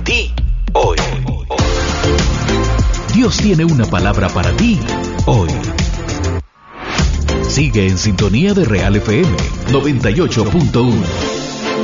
ti hoy. Dios tiene una palabra para ti hoy. Sigue en sintonía de Real FM 98.1.